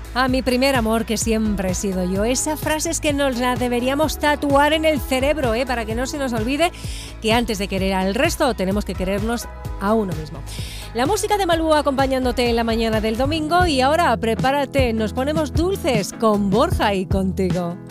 A mi primer amor, que siempre he sido yo. Esa frase es que nos la deberíamos tatuar en el cerebro, para que no se nos olvide que antes de querer al resto tenemos que querernos a uno mismo. La música de Malú acompañándote en la mañana del domingo, y ahora prepárate, nos ponemos dulces con Borja y contigo.